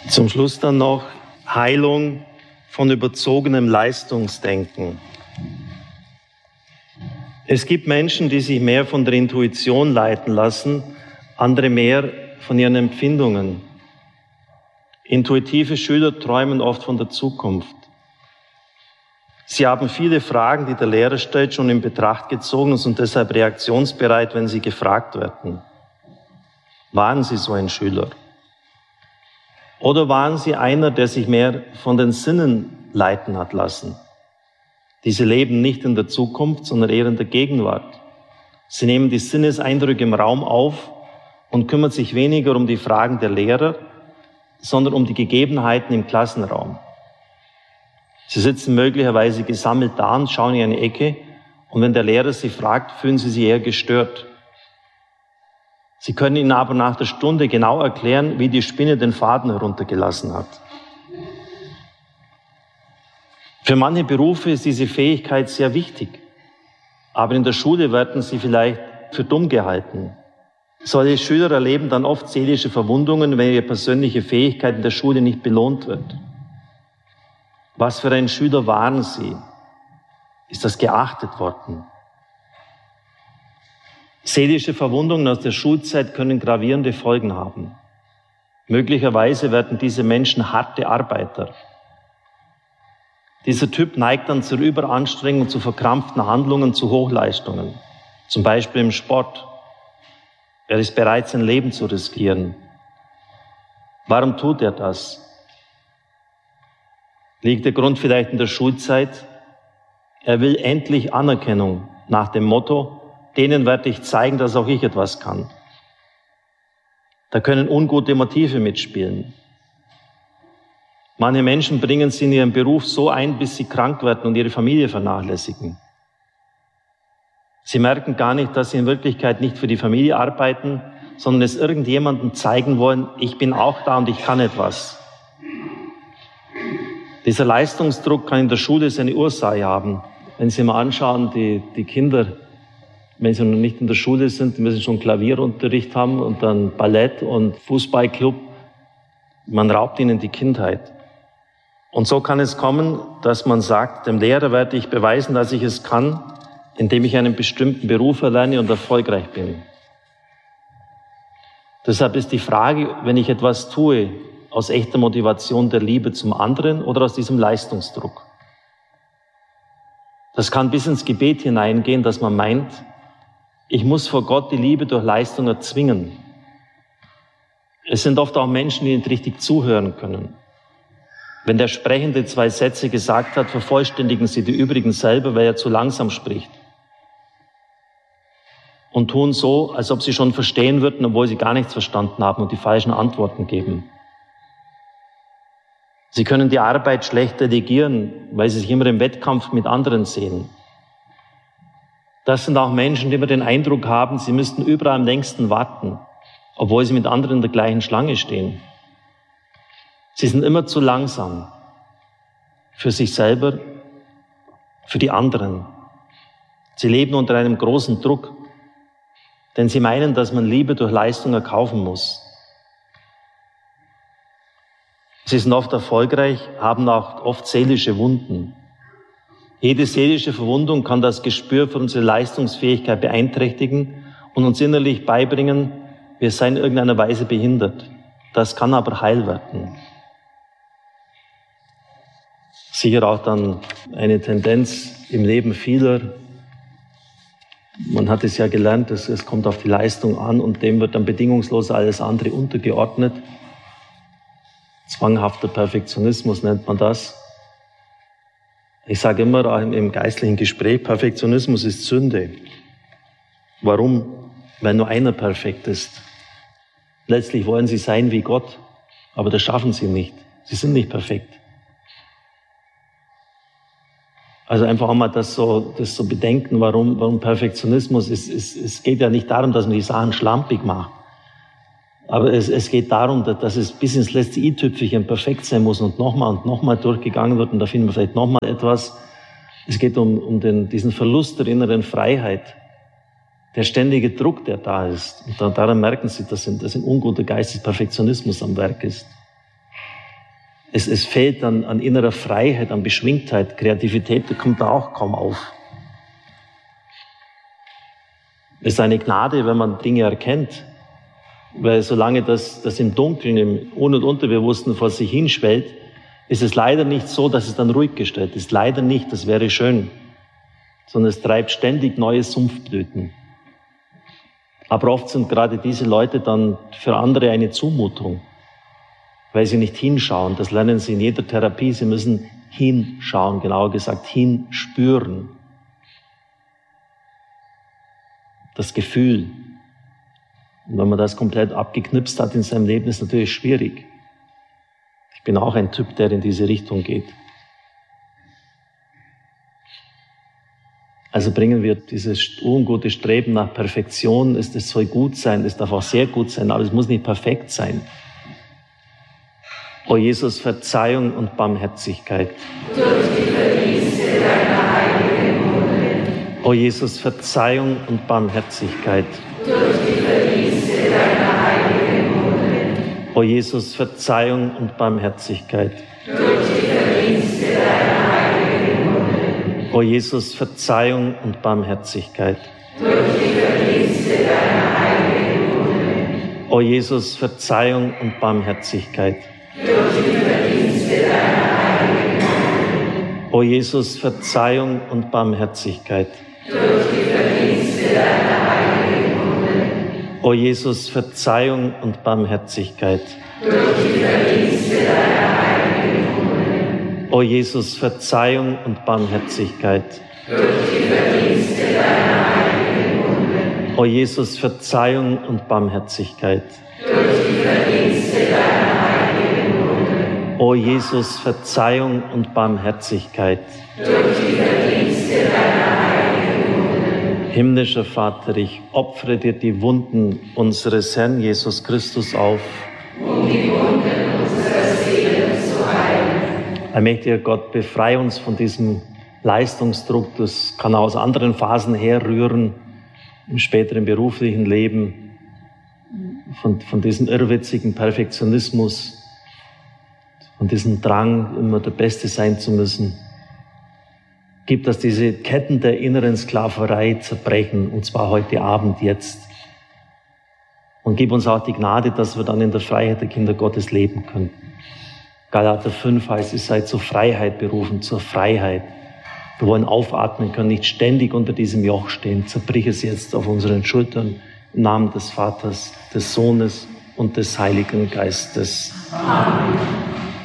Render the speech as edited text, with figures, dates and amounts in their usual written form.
Zum Schluss dann noch Heilung von überzogenem Leistungsdenken. Es gibt Menschen, die sich mehr von der Intuition leiten lassen, andere mehr von ihren Empfindungen. Intuitive Schüler träumen oft von der Zukunft. Sie haben viele Fragen, die der Lehrer stellt, schon in Betracht gezogen und sind deshalb reaktionsbereit, wenn sie gefragt werden. Waren Sie so ein Schüler? Oder waren Sie einer, der sich mehr von den Sinnen leiten hat lassen? Diese leben nicht in der Zukunft, sondern eher in der Gegenwart. Sie nehmen die Sinneseindrücke im Raum auf und kümmern sich weniger um die Fragen der Lehrer, sondern um die Gegebenheiten im Klassenraum. Sie sitzen möglicherweise gesammelt da und schauen in eine Ecke, und wenn der Lehrer Sie fragt, fühlen Sie sich eher gestört. Sie können Ihnen aber nach der Stunde genau erklären, wie die Spinne den Faden heruntergelassen hat. Für manche Berufe ist diese Fähigkeit sehr wichtig, aber in der Schule werden sie vielleicht für dumm gehalten. Solche Schüler erleben dann oft seelische Verwundungen, wenn ihre persönliche Fähigkeit in der Schule nicht belohnt wird. Was für ein Schüler waren Sie? Ist das geachtet worden? Seelische Verwundungen aus der Schulzeit können gravierende Folgen haben. Möglicherweise werden diese Menschen harte Arbeiter. Dieser Typ neigt dann zur Überanstrengung, zu verkrampften Handlungen, zu Hochleistungen. Zum Beispiel im Sport. Er ist bereit, sein Leben zu riskieren. Warum tut er das? Liegt der Grund vielleicht in der Schulzeit? Er will endlich Anerkennung nach dem Motto, denen werde ich zeigen, dass auch ich etwas kann. Da können ungute Motive mitspielen. Manche Menschen bringen sie in ihrem Beruf so ein, bis sie krank werden und ihre Familie vernachlässigen. Sie merken gar nicht, dass sie in Wirklichkeit nicht für die Familie arbeiten, sondern es irgendjemandem zeigen wollen, ich bin auch da und ich kann etwas. Dieser Leistungsdruck kann in der Schule seine Ursache haben. Wenn Sie mal anschauen, die Kinder, wenn sie noch nicht in der Schule sind, die müssen schon Klavierunterricht haben und dann Ballett und Fußballclub. Man raubt ihnen die Kindheit. Und so kann es kommen, dass man sagt, dem Lehrer werde ich beweisen, dass ich es kann, indem ich einen bestimmten Beruf erlerne und erfolgreich bin. Deshalb ist die Frage, wenn ich etwas tue, aus echter Motivation der Liebe zum anderen oder aus diesem Leistungsdruck. Das kann bis ins Gebet hineingehen, dass man meint, ich muss vor Gott die Liebe durch Leistung erzwingen. Es sind oft auch Menschen, die nicht richtig zuhören können. Wenn der Sprechende 2 Sätze gesagt hat, vervollständigen sie die übrigen selber, weil er zu langsam spricht. Und tun so, als ob sie schon verstehen würden, obwohl sie gar nichts verstanden haben und die falschen Antworten geben. Sie können die Arbeit schlecht delegieren, weil sie sich immer im Wettkampf mit anderen sehen. Das sind auch Menschen, die immer den Eindruck haben, sie müssten überall am längsten warten, obwohl sie mit anderen in der gleichen Schlange stehen. Sie sind immer zu langsam für sich selber, für die anderen. Sie leben unter einem großen Druck, denn sie meinen, dass man Liebe durch Leistung erkaufen muss. Sie sind oft erfolgreich, haben auch oft seelische Wunden. Jede seelische Verwundung kann das Gespür für unsere Leistungsfähigkeit beeinträchtigen und uns innerlich beibringen, wir seien in irgendeiner Weise behindert. Das kann aber heil werden. Sicher auch dann eine Tendenz im Leben vieler. Man hat es ja gelernt, es kommt auf die Leistung an und dem wird dann bedingungslos alles andere untergeordnet. Zwanghafter Perfektionismus nennt man das. Ich sage immer auch im geistlichen Gespräch, Perfektionismus ist Sünde. Warum? Weil nur einer perfekt ist. Letztlich wollen sie sein wie Gott, aber das schaffen sie nicht. Sie sind nicht perfekt. Also einfach einmal das so bedenken, warum Perfektionismus ist. Es geht ja nicht darum, dass man die Sachen schlampig macht. Aber es geht darum, dass es bis ins letzte i-Tüpfelchen perfekt sein muss und nochmal durchgegangen wird und da finden wir vielleicht nochmal etwas. Es geht um diesen Verlust der inneren Freiheit, der ständige Druck, der da ist. Und daran merken Sie, dass ein unguter Geist des Perfektionismus am Werk ist. Es fehlt an innerer Freiheit, an Beschwingtheit, Kreativität, da kommt da auch kaum auf. Es ist eine Gnade, wenn man Dinge erkennt, weil solange das im Dunkeln, im Un- und Unterbewussten vor sich hinschwellt, ist es leider nicht so, dass es dann ruhig gestellt ist. Leider nicht, das wäre schön, sondern es treibt ständig neue Sumpfblüten. Aber oft sind gerade diese Leute dann für andere eine Zumutung, weil sie nicht hinschauen. Das lernen sie in jeder Therapie. Sie müssen hinschauen, genauer gesagt hinspüren. Das Gefühl. Und wenn man das komplett abgeknipst hat in seinem Leben, ist natürlich schwierig. Ich bin auch ein Typ, der in diese Richtung geht. Also bringen wir dieses ungute Streben nach Perfektion. Es soll gut sein, es darf auch sehr gut sein, aber es muss nicht perfekt sein. O Jesus, Verzeihung und Barmherzigkeit. Durch die Verdienste deiner heiligen Wunde. O Jesus, Verzeihung und Barmherzigkeit. Durch die Verdienste deiner heiligen Wunde. O Jesus, Verzeihung und Barmherzigkeit. Durch die Verdienste deiner heiligen Wunde. O Jesus, Verzeihung und Barmherzigkeit. Durch die Verdienste deiner heiligen Wunde. O Jesus, Verzeihung und Barmherzigkeit. Durch die Verdienste deiner heiligen Wunde. O Jesus, Verzeihung und Barmherzigkeit. Durch die Verdienste deiner heiligen Wunde. O Jesus, Verzeihung und Barmherzigkeit. Durch die Verdienste deiner heiligen Wunde. O Jesus, Verzeihung und Barmherzigkeit. Durch die Verdienste deiner heiligen Wunde. O Jesus, Verzeihung und Barmherzigkeit. Durch die Verdienste deiner heiligen Wunde. O Jesus, Verzeihung und Barmherzigkeit. Durch die Verdienste deiner heiligen Wunde. Himmlischer Vater, ich opfere dir die Wunden unseres Herrn Jesus Christus auf, Um die Wunden unserer Seelen zu heilen. Allmächtiger Gott, befreie uns von diesem Leistungsdruck. Das kann aus anderen Phasen herrühren, im späteren beruflichen Leben, von diesem irrwitzigen Perfektionismus, von diesem Drang, immer der Beste sein zu müssen. Gib, dass diese Ketten der inneren Sklaverei zerbrechen, und zwar heute Abend, jetzt. Und gib uns auch die Gnade, dass wir dann in der Freiheit der Kinder Gottes leben können. Galater 5 heißt, ihr seid zur Freiheit berufen, zur Freiheit. Wir wollen aufatmen können, nicht ständig unter diesem Joch stehen. Zerbrich es jetzt auf unseren Schultern im Namen des Vaters, des Sohnes und des Heiligen Geistes. Amen.